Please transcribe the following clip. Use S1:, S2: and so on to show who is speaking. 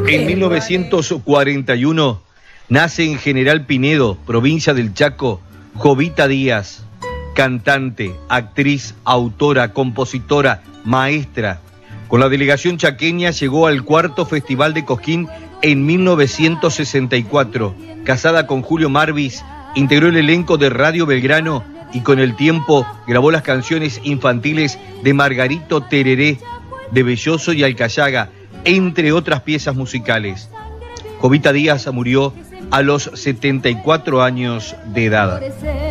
S1: En 1941 nace en General Pinedo, provincia del Chaco, Jovita Díaz, cantante, actriz, autora, compositora, maestra. Con la delegación chaqueña llegó al cuarto Festival de Cosquín en 1964. Casada con Julio Marvis, integró el elenco de Radio Belgrano y con el tiempo grabó las canciones infantiles de Margarito Tereré, de Belloso y Alcayaga, entre otras piezas musicales. Jovita Díaz murió a los 74 años de edad.